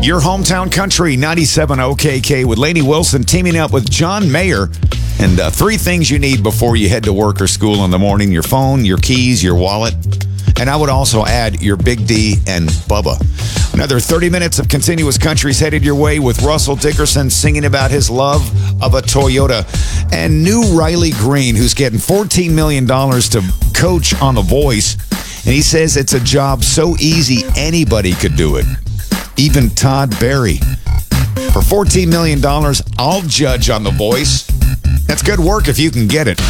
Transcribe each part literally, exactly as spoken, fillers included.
Your hometown country, ninety-seven O K K with Lainey Wilson teaming up with John Mayer. And uh, three things you need before you head to work or school in the morning: your phone, your keys, your wallet. And I would also add your Big D and Bubba. Another thirty minutes of continuous countries headed your way with Russell Dickerson singing about his love of a Toyota. And new Riley Green, who's getting fourteen million dollars to coach on The Voice. And he says it's a job so easy anybody could do it. Even Todd Barry. For fourteen million dollars, I'll judge on The Voice. That's good work if you can get it.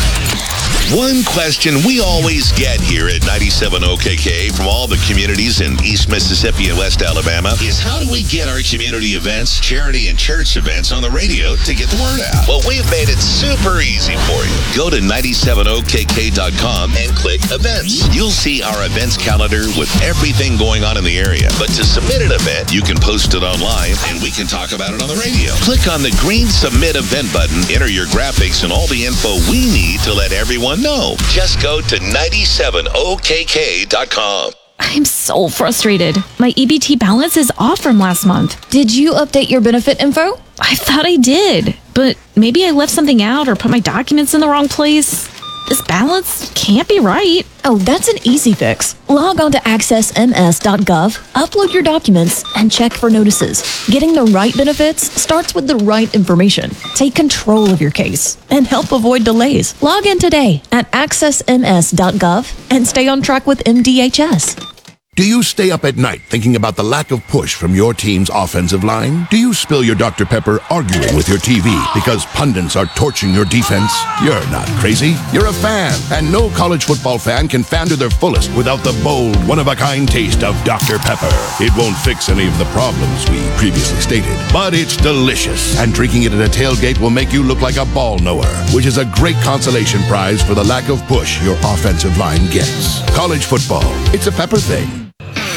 One question we always get here at ninety-seven O K K from all the communities in East Mississippi and West Alabama is how do we get our community events, charity and church events on the radio to get the word out? Well, we've made it super easy for you. Go to ninety-seven O K K dot com and click events. You'll see our events calendar with everything going on in the area. But to submit an event, you can post it online and we can talk about it on the radio. Click on the green submit event button, enter your graphics and all the info we need to let everyone know. Just go to ninety-seven O K K dot com. I'm so frustrated. My E B T balance is off from last month. Did you update your benefit info? I thought I did, but maybe I left something out or put my documents in the wrong place. This balance can't be right. Oh, that's an easy fix. Log on to access m s dot gov, upload your documents, and check for notices. Getting the right benefits starts with the right information. Take control of your case and help avoid delays. Log in today at access m s dot gov and stay on track with M D H S. Do you stay up at night thinking about the lack of push from your team's offensive line? Do you spill your Doctor Pepper arguing with your T V because pundits are torching your defense? You're not crazy. You're a fan, and no college football fan can fan to their fullest without the bold, one-of-a-kind taste of Doctor Pepper. It won't fix any of the problems we previously stated, but it's delicious, and drinking it at a tailgate will make you look like a ball knower, which is a great consolation prize for the lack of push your offensive line gets. College football, it's a Pepper thing.